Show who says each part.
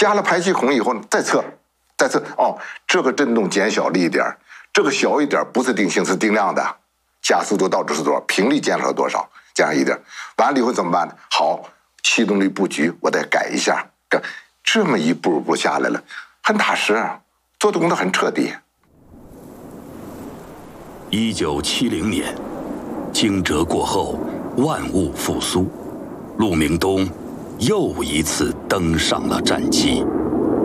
Speaker 1: 加了排气孔以后呢，再测，哦，这个振动减小了一点，这个小一点不是定性，是定量的，加速度到底是多少，频率减少了多少，减少一点，完了以后怎么办呢？好，气动力布局我再改一下，这么一步步下来了，很踏实，做的工作很彻底。
Speaker 2: 1970年，惊蛰过后，万物复苏，陆明东又一次登上了战机。